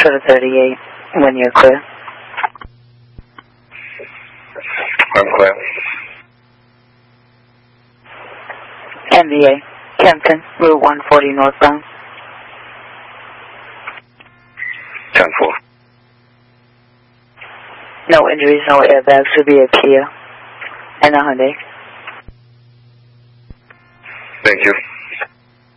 for the 38 when you're clear. I'm clear. NVA, Kempton, Route 140 northbound. 10-4. No injuries, no airbags. Should be a Kia and a Hyundai. Thank you.